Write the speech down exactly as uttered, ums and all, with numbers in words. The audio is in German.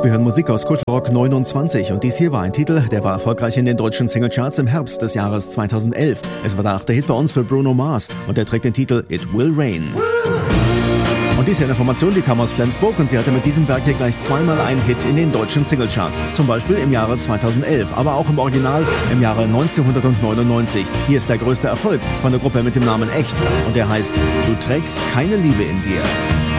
Wir hören Musik aus Kuschelrock neunundzwanzig und dies hier war ein Titel, der war erfolgreich in den deutschen Singlecharts im Herbst des Jahres zweitausendelf. Es war der achte Hit bei uns für Bruno Mars und er trägt den Titel It Will Rain. Und dies hier eine Formation, die kam aus Flensburg und sie hatte mit diesem Werk hier gleich zweimal einen Hit in den deutschen Singlecharts. Zum Beispiel im Jahre zweitausendelf, aber auch im Original im Jahre neunzehnhundertneunundneunzig. Hier ist der größte Erfolg von der Gruppe mit dem Namen Echt und der heißt Du trägst keine Liebe in dir.